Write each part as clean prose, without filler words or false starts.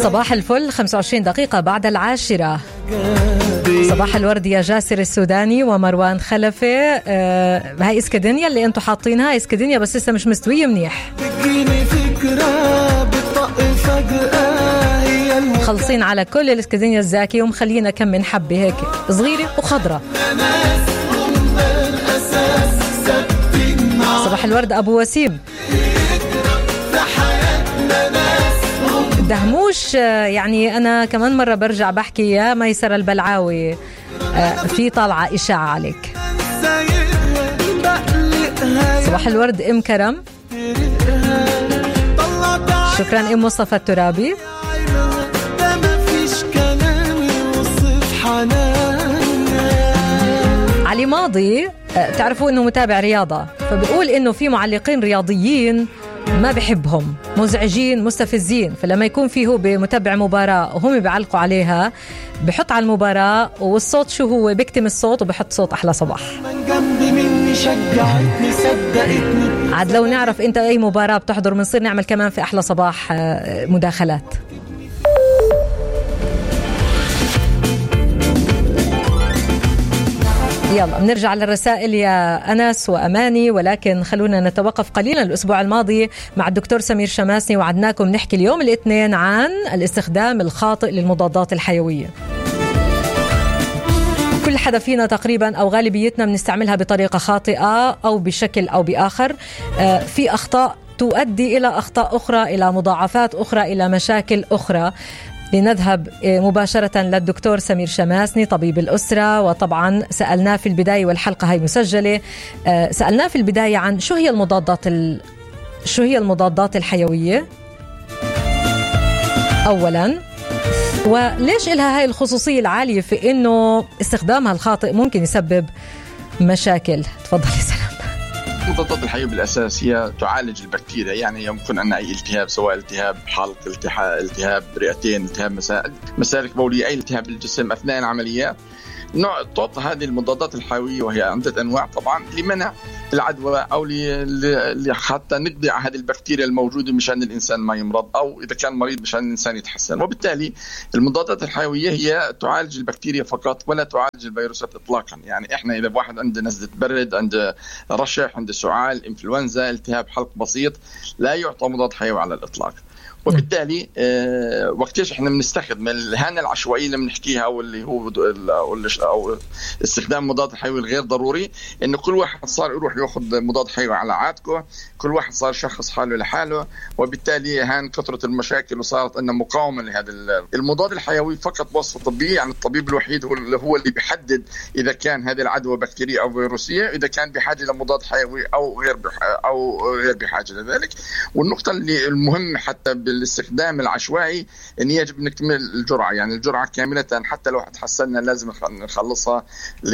صباح الفل، 25 دقيقة بعد 10. صباح الورد يا جاسر السوداني ومروان خلفة. هاي اسكادينيا اللي انتو حاطينها اسكادينيا بس لسه مش مستوية منيح. مخلصين على كل الاسكادينيا الزاكي ومخلينا كم من حبة هيك صغيرة وخضرة. صباح الورد أبو وسيم. دهموش يعني أنا كمان مرة برجع بحكي يا ميسر البلعاوي في طالعة إشاعة عليك. صباح الورد أم كرم. شكرا أم مصطفى الترابي. علي ماضي تعرفوا أنه متابع رياضة، فبيقول أنه في معلقين رياضيين ما بحبهم، مزعجين مستفزين، فلما يكون فيه هو بمتابع مباراة وهم بيعلقوا عليها بحط على المباراة والصوت شو هو بيكتم الصوت وبحط صوت أحلى صباح. عاد لو نعرف أنت أي مباراة بتحضر بنصير نعمل كمان في أحلى صباح مداخلات. يلا بنرجع للرسائل يا أنس وأماني، ولكن خلونا نتوقف قليلا. الأسبوع الماضي مع الدكتور سمير شماسني وعدناكم نحكي اليوم الاثنين عن الاستخدام الخاطئ للمضادات الحيوية. كل حدا فينا تقريبا أو غالبيتنا بنستعملها بطريقة خاطئة أو بشكل أو بآخر. في أخطاء تؤدي إلى أخطاء أخرى، إلى مضاعفات أخرى، إلى مشاكل أخرى. لنذهب مباشرة للدكتور سمير شماسني طبيب الأسرة، وطبعا سألناه في البداية والحلقة هاي مسجلة، سألناه في البداية عن شو هي المضادات الحيوية أولا، وليش إلها هاي الخصوصية العالية في إنه استخدامها الخاطئ ممكن يسبب مشاكل. تفضل يا سلام. المضادات الحيوية بالأساس هي تعالج البكتيريا، يعني يمكن أن أي التهاب، سواء التهاب حلق، التهاب رئتين، التهاب مسالك بولية، أي التهاب الجسم أثناء العمليات، تعطى هذه المضادات الحيوية وهي عدة أنواع طبعا لمنع العدوى أو حتى نقضي على هذه البكتيريا الموجودة مشان الإنسان ما يمرض، أو إذا كان مريض مشان الإنسان يتحسن. وبالتالي المضادات الحيوية هي تعالج البكتيريا فقط ولا تعالج الفيروسات إطلاقا. يعني إحنا إذا واحد عنده نزلة برد، عنده رشح، عنده سعال، إنفلونزا، التهاب حلق بسيط، لا يعطى مضاد حيوي على الإطلاق. وبالتالي وقتاش احنا بنستخدم الهانة العشوائية اللي بنحكيها، واللي هو أو استخدام مضاد حيوي الغير ضروري، إنه كل واحد صار يروح يأخذ مضاد حيوي على عادته، كل واحد صار يشخص حاله لحاله، وبالتالي هان كثرة المشاكل وصارت إنه مقاومة لهذا المضاد الحيوي. فقط وصفة طبية، يعني الطبيب الوحيد هو اللي بيحدد إذا كان هذه العدوى بكتيرية أو فيروسية، إذا كان بحاجة لمضاد حيوي أو غير بحاجة لذلك. والنقطة اللي المهم حتى بالاستخدام العشوائي ان يجب نكمل الجرعه، يعني الجرعه كامله، حتى لو تحسننا لازم نخلصها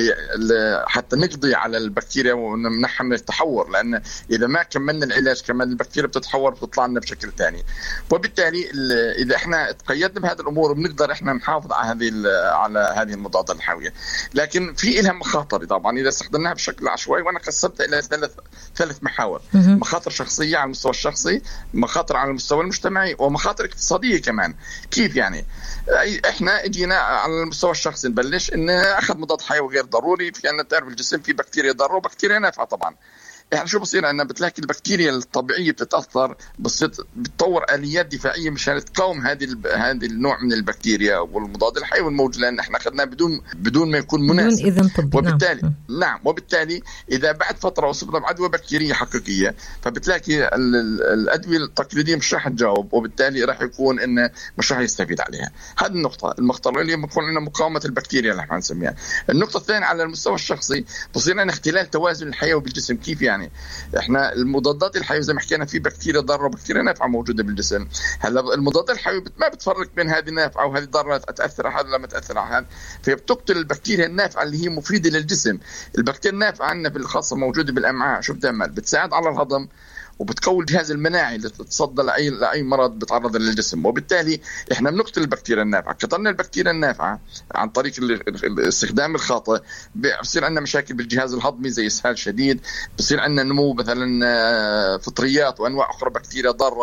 حتى نقضي على البكتيريا ونمنعها من التحور، لان اذا ما كملنا العلاج كمان البكتيريا بتتحور بتطلع لنا بشكل ثاني. وبالتالي اذا احنا تقيدنا بهذه الامور بنقدر احنا نحافظ على هذه المضادات الحيويه. لكن في لها مخاطر طبعا اذا استخدمناها بشكل عشوائي، وانا قسمتها الى ثلاث محاور: مخاطر شخصيه على المستوى الشخصي، مخاطر على المستوى المجتمعي، ومخاطر اقتصادية كمان. كيف يعني؟ احنا اجينا على المستوى الشخصي نبلش ان اخذ مضاد حيوي غير ضروري، في ان تعرف الجسم في بكتيريا ضاره وبكتيريا نافعه طبعا. يعني شو بصير؟ أن بتلاقي البكتيريا الطبيعية بتتأثر، بتطور آليات دفاعية مشان تقاوم هذه النوع من البكتيريا والمضاد الحيوي الموجود، لأن احنا أخذناه بدون ما يكون مناسب. وبالتالي وبالتالي إذا بعد فترة وصلنا بعدوى بكتيرية حقيقية، فبتلاقي الأدوية التقليدية مش راح تجاوب، وبالتالي راح يكون إنه مش راح يستفيد عليها. هذه النقطة. المخطر اللي بنكون عندنا مقاومة البكتيريا اللي احنا نسميها. النقطة الثانية على المستوى الشخصي بصير عندنا اختلال توازن الحيوي بالجسم. كيف يعني؟ احنا المضادات الحيويه زي ما حكينا في بكتيريا ضاره وبكتيريا نافعه موجوده بالجسم. هلا المضادات الحيويه ما بتفرق بين هذه النافعه وهذه ضاره، تاثر على هذا لما تاثر على هذا، فبتقتل البكتيريا النافعه اللي هي مفيده للجسم. البكتيريا النافعه عندنا بالخاصه موجوده بالامعاء، شو بتعمل؟ بتساعد على الهضم وبتقوي الجهاز المناعي اللي تتصدى لأي مرض بتعرض للجسم. وبالتالي احنا بنقتل البكتيريا النافعة. قتلنا البكتيريا النافعة عن طريق الاستخدام الخاطئ، بصير عندنا مشاكل بالجهاز الهضمي زي إسهال شديد، بصير عندنا نمو مثلا فطريات وأنواع أخرى بكتيريا ضارة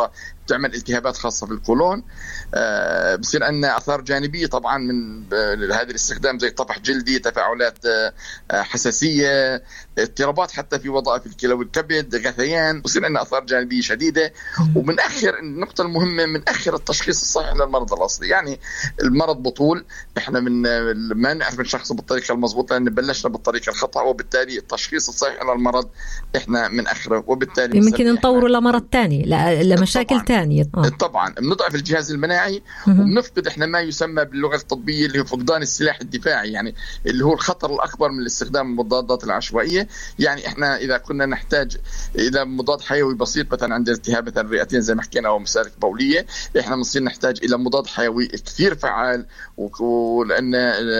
تعمل التهابات خاصة في القولون. بصير عندنا آثار جانبية طبعا من هذا الاستخدام زي طفح جلدي، تفاعلات حساسية، اضطرابات حتى في وظائف الكلى والكبد، غثيان، بصير عندنا آثار جانبية شديدة. ومن آخر النقطة المهمة، من آخر التشخيص الصحيح للمرض الأصلي. يعني المرض بطول إحنا ما نعرف نشخصه بالطريقة المضبوطة لأن بلشنا بالطريقة الخطأ، وبالتالي التشخيص الصحيح للمرض إحنا من آخره، وبالتالي يمكن نطوره لمرض ثاني، لمشاكل ثانية. طبعا بنضعف الجهاز المناعي وبنفقد إحنا ما يسمى باللغة الطبية اللي هو فقدان السلاح الدفاعي، يعني اللي هو الخطر الأكبر من الاستخدام المضادات العشوائية. يعني إحنا إذا كنا نحتاج إلى مضاد حيوي بسيط مثلا عند التهاب مثلا الرئتين زي ما حكينا أو مسالك بولية، إحنا بنصير نحتاج إلى مضاد حيوي كثير فعال، ولأن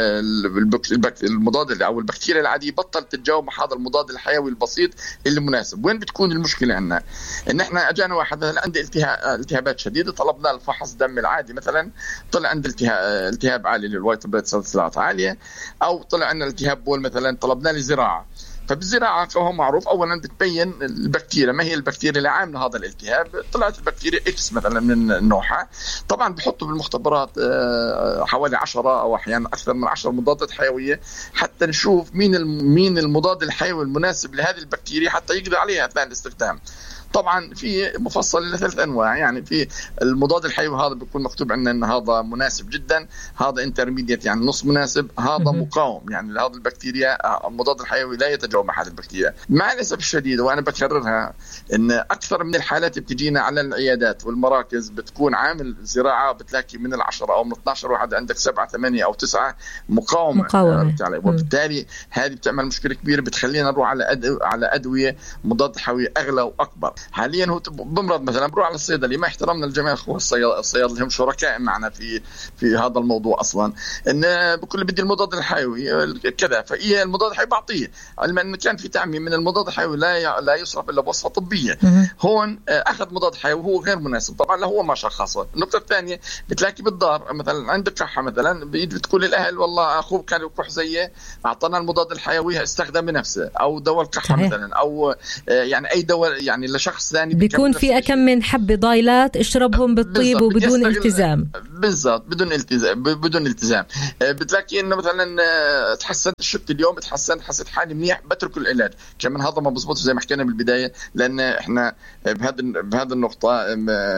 المضاد أو البكتيريا العادية بطل تتجاوب مع هذا المضاد الحيوي البسيط اللي مناسب. وين بتكون المشكلة عندنا؟ إن إحنا أجانا واحد عنده التهابات شديدة، طلبنا الفحص دم العادي مثلا، طلع عنده التهاب عالي للوايت بلاد سيلز عالية، أو طلع عندنا التهاب بول مثلا، طلبنا له زراعة. فبالزراعة فهو معروف أولا بتبين البكتيريا ما هي البكتيريا اللي عاملة هذا الالتهاب. طلعت البكتيريا إكس مثلا من نوعها. طبعا بحطوا بالمختبرات حوالي 10 أو أحيانا أكثر من 10 مضادات حيوية حتى نشوف مين المضاد الحيوي المناسب لهذه البكتيريا حتى يقضي عليها أثناء الاستخدام. طبعا في مفصل لثلاث أنواع، يعني في المضاد الحيوي هذا بيكون مكتوب عندنا أن هذا مناسب جدا، هذا انترميديت يعني نص مناسب، هذا مقاوم يعني لهذه البكتيريا. المضاد الحيوي لا يتجاوب مع هذه البكتيريا. مع الأسف الشديد وأنا بكررها أن أكثر من الحالات بتجينا على العيادات والمراكز بتكون عامل زراعة بتلاقي من 10 أو من 12 واحد عندك 7 8 أو 9 مقاومة. وبالتالي هذه بتعمل مشكلة كبيرة، بتخلينا نروح على أدوية مضاد حيوي أغلى وأكبر. حاليا هو بمرض مثلا بروح على الصيدلي، ما احترمنا الجميع اخوة الصيادله هم شركاء معنا في هذا الموضوع اصلا، ان بكل بدي المضاد الحيوي كذا، فايه المضاد الحيوي بعطيه علما ان كان في تعميم من المضاد الحيوي لا يصرف الا بوصفه طبيه. هون اخذ مضاد حيوي وهو غير مناسب، طبعا لا هو ما شخصه. النقطه الثانيه بتلاقي بالدار مثلا عندك كحه مثلا، بتقول الاهل والله اخوه كان يكح زيه، اعطانا المضاد الحيوي استخدم بنفسه، او دواء الكحه مثلا، او يعني اي دواء يعني لشخص ثاني بيكون في كم من حبة ضايلات اشربهم بالطيب وبدون التزام. بالضبط بدون التزام. بتلاقي انه مثلا تحسن الشفت اليوم، حسيت حالي منيح، بترك العلاج. كمان هذا ما بزبط زي ما حكينا بالبدايه، لان احنا بهذا النقطه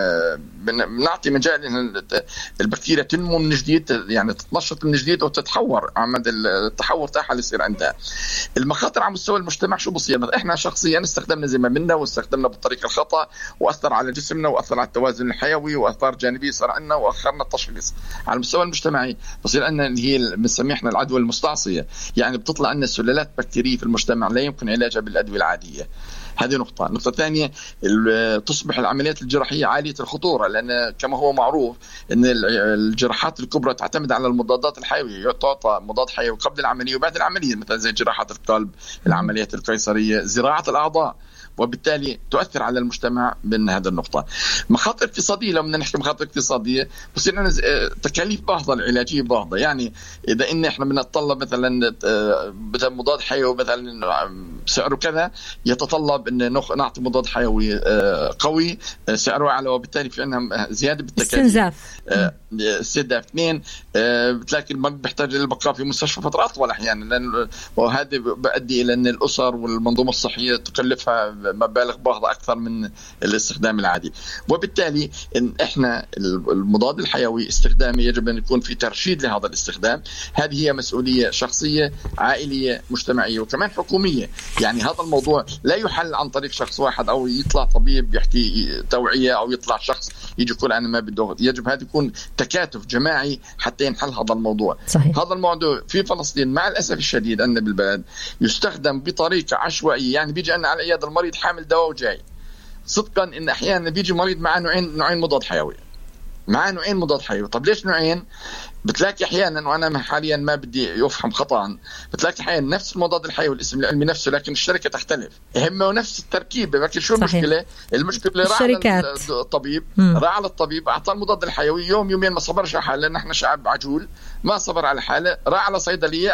بنعطي مجال ان البكتيريا تنمو من جديد، يعني تتنشط من جديد وتتحور. عمد التحور تاعها اللي يصير عندها. المخاطر على مستوى المجتمع شو بصير؟ احنا شخصيا استخدمنا زي ما بدنا واستخدمنا بالطريقه الخطأ، وأثر على جسمنا وأثر على التوازن الحيوي وأثار جانبية صار عندنا وأخرنا التشخيص. على المستوى المجتمعي بصير عندنا اللي هي بنسميها احنا العدوى المستعصية، يعني بتطلع عندنا سلالات بكتيرية في المجتمع لا يمكن علاجها بالأدوية العادية. هذه نقطة. النقطة الثانية تصبح العمليات الجراحية عالية الخطورة، لأن كما هو معروف أن الجراحات الكبرى تعتمد على المضادات الحيوية، تعطى مضاد حيوي قبل العملية وبعد العملية، مثلا زي جراحات القلب، العمليات القيصرية، زراعة الأعضاء، وبالتالي تؤثر على المجتمع من هذا النقطة. مخاطر اقتصادية، لو بدنا نحكي مخاطر اقتصادية بصير لنا تكاليف باهظة العلاجية باهظة. يعني إذا إن إحنا بنتطلب مثلا مضاد حيوي مثلا سعره كذا، يتطلب إن نعطي مضاد حيوي قوي سعره أعلى، وبالتالي في عندنا زيادة بالتكاليف. استنزاف. 2 بتلاقي المريض بيحتاج للبقاء في مستشفى فترة أطول أحيانا، وهذا بيؤدي إلى أن الأسر والمنظومة الصحية تكلفها مبالغ باهظة أكثر من الاستخدام العادي. وبالتالي إن إحنا المضاد الحيوي استخدامه يجب أن يكون في ترشيد لهذا الاستخدام. هذه هي مسؤولية شخصية، عائلية، مجتمعية، وكمان حكومية. يعني هذا الموضوع لا يحل عن طريق شخص واحد، أو يطلع طبيب يحكي توعية، أو يطلع شخص يجي يقول أنا ما بدي. يجب هذا يكون تكاتف جماعي حتى ينحل هذا الموضوع. صحيح. هذا الموضوع في فلسطين مع الأسف الشديد أن بالبلد يستخدم بطريقة عشوائية. يعني بيجي أنا على العيادة المريض حامل دواء وجاي، صدقا إن أحيانا بيجي مريض معه نوعين مضاد حيوي، مع نوعين مضاد حيوي. طب ليش نوعين؟ بتلاقي احيانا، وانا حاليا ما بدي يفهم خطا، بتلاقي احيانا نفس المضاد الحيوي الاسم العلمي نفسه لكن الشركه تختلف، يهمه نفس التركيبه. لكن شو المشكله؟ المشكله راح الطبيب راح على الطبيب اعطاه المضاد الحيوي، يوم يومين ما صبرش على حاله، لان احنا شعب عجول ما صبر على حاله، راح على صيدليه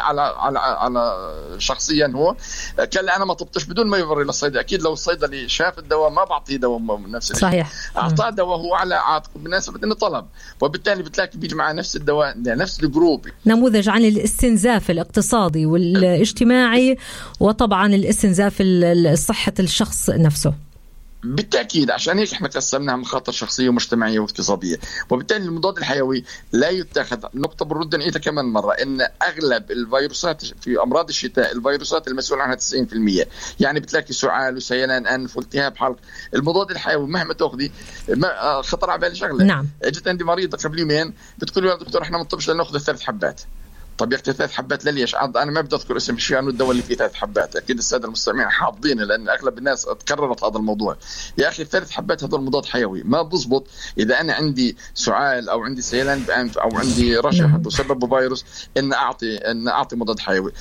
على شخصيا هو قال لي انا ما طبتش بدون ما يمر الى الصيدليه. اكيد لو الصيدلي شاف الدواء ما بعطيه دواء نفس الشيء، صحيح، اعطاه دواء هو على عاتقه بمناسبه انه طلب، وبالتالي بتلاقي بيجي معه نفس الدواء نفس الجروب. نموذج عن الاستنزاف الاقتصادي والاجتماعي، وطبعا الاستنزاف الصحة الشخص نفسه. بالتأكيد، عشان هيك احنا قسمناها مخاطر شخصية ومجتمعية واقتصادية. وبالتالي المضاد الحيوي لا يتخذ، نقطة برد نعيدها كمان مرة، ان اغلب الفيروسات في امراض الشتاء الفيروسات المسؤول عنها 90%، يعني بتلاقي سعال وسيلان انف والتهاب حلق. المضاد الحيوي مهما تاخذي خطر على بالي شغله. نعم. اجت عندي مريضة قبل يومين بتقول لي يا دكتور احنا ما نطبش لناخذ 3 حبات. طب ياخذ 3 حبات ليش؟ انا ما بدي اذكر اسم الشيء، انه الدواء اللي فيه 3 حبات، اكيد الساده المستمعين حافظينه لان اغلب الناس تكررت هذا الموضوع. يا اخي 3 حبات هذول مضاد حيوي ما بزبط اذا انا عندي سعال او عندي سيلان بانف او عندي رشح بسبب فيروس ان اعطي مضاد حيوي.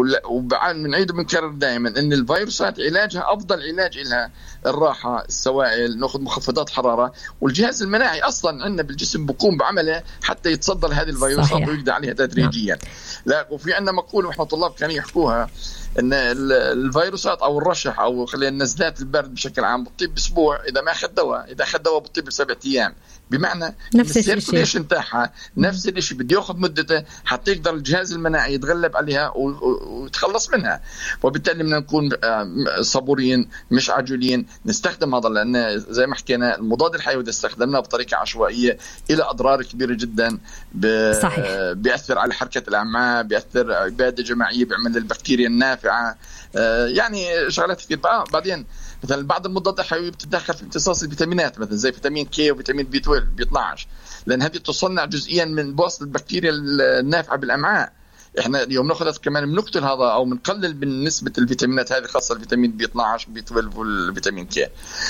وبنعيد وبنكرر دائما ان الفيروسات علاجها افضل علاج لها الراحه، السوائل، ناخذ مخفضات حراره، والجهاز المناعي اصلا عندنا بالجسم بقوم بعمله حتى يتصدى لهذه الفيروسات ويقضي عليها تدريجيا. لا، وفي عندنا مقولة واحنا طلاب كانوا يحكوها ان الفيروسات او الرشح او خلينا نزلات البرد بشكل عام بتطيب باسبوع اذا ما اخذ دواء، اذا اخذ دواء بتطيب ب7 ايام. بمعنى نفس الشيء نتاعها نفس الشيء، بده ياخذ مدته حتى يقدر الجهاز المناعي يتغلب عليها ويتخلص منها. وبالتالي بدنا نكون صبورين مش عجولين، نستخدم هذا، لان زي ما حكينا المضاد الحيوي اذا استخدمناه بطريقه عشوائيه الى اضرار كبيره جدا. صحيح. بيأثر على حركه الامعاء، بيأثر عباده جماعيه، بيعمل البكتيريا النافعه، يعني شغلات كثير. بعدين مثلا بعض المضادات الحيويه بتتدخل في امتصاص الفيتامينات، مثلا زي فيتامين كي وفيتامين بي 12 بي 12، لان هذه تصنع جزئيا من بوصل البكتيريا النافعه بالامعاء. احنا اليوم ناخذ كمان بنقتل هذا او بنقلل من نسبه الفيتامينات هذه، خاصه الفيتامين بي 12 بي 12 والفيتامين كي.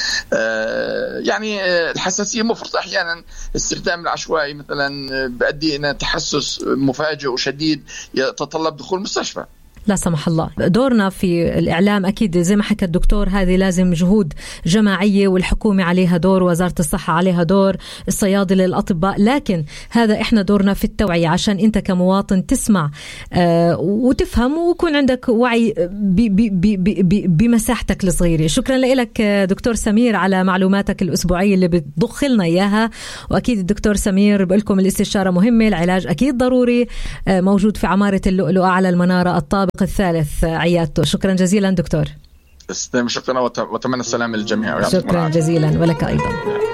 يعني الحساسيه مفرطه احيانا، استخدام العشوائي مثلا بيؤدي الى تحسس مفاجئ وشديد يتطلب دخول مستشفى. لا سمح الله. دورنا في الإعلام أكيد زي ما حكى الدكتور، هذه لازم جهود جماعية، والحكومة عليها دور، وزارة الصحة عليها دور، الصيادلة، الأطباء، لكن هذا إحنا دورنا في التوعية عشان أنت كمواطن تسمع وتفهم ويكون عندك وعي بمساحتك الصغيرة. شكرا لك دكتور سمير على معلوماتك الأسبوعية اللي بتضخ لنا إياها. وأكيد الدكتور سمير بقول لكم الاستشارة مهمة، العلاج أكيد ضروري، موجود في عمارة اللؤلؤة على المنارة الطابق الثالث عيادته. شكرا جزيلا دكتور. شكرا، واتمنى السلام للجميع. شكرا جزيلا، ولك أيضا.